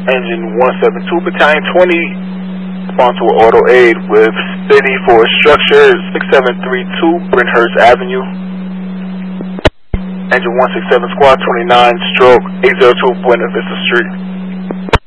Engine 172 Battalion 20, responsible with auto aid with City for structure 6732 Brenhurst Avenue. Engine 167 Squad 29 stroke 802 Buena Vista Street.